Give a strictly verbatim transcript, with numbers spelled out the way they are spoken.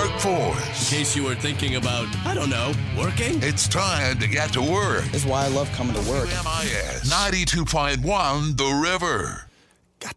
workforce. In case you were thinking about, I don't know, working? It's time to get to work. Is why I love coming to work. W M I S ninety-two point one The River.